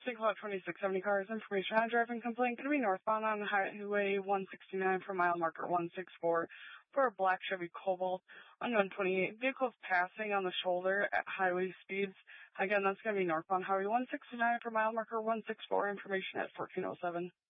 St. Cloud 2670 cars, information on driving complaint. Going to be northbound on Highway 169 for mile marker 164 for a black Chevy Cobalt on 128. Vehicles passing on the shoulder at highway speeds. Again, that's going to be northbound Highway 169 for mile marker 164, information at 1407.